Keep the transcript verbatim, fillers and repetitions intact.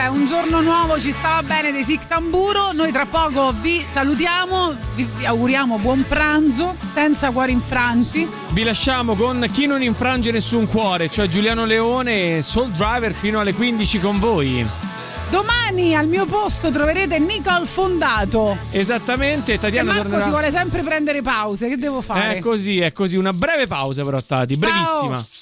è un giorno nuovo, ci stava bene dei Sic Tamburo. Noi tra poco vi salutiamo, vi, vi auguriamo buon pranzo, senza cuori infranti. Vi lasciamo con Chi non infrange nessun cuore, cioè Giuliano Leone e Soul Driver fino alle quindici con voi. Domani al mio posto troverete Nicole Fondato. Esattamente, Tatiana e Marco tornerà. si vuole sempre prendere pause, che devo fare? È così, è così, una breve pausa però Tati, brevissima. Ciao.